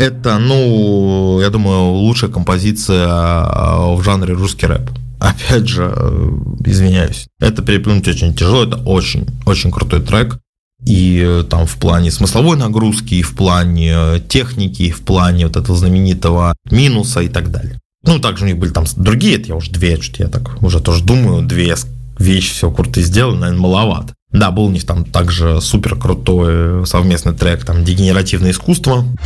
Это, я думаю, лучшая композиция в жанре русский рэп. Опять же, извиняюсь, это переплюнуть очень тяжело, это очень, очень крутой трек. И там в плане смысловой нагрузки, и в плане техники, и в плане вот этого знаменитого минуса и так далее. Также у них были там другие, это я уже я так уже тоже думаю, две вещи все круто сделаны, наверное, маловато. Да, был у них там также супер крутой совместный трек, там «Дегенеративное искусство».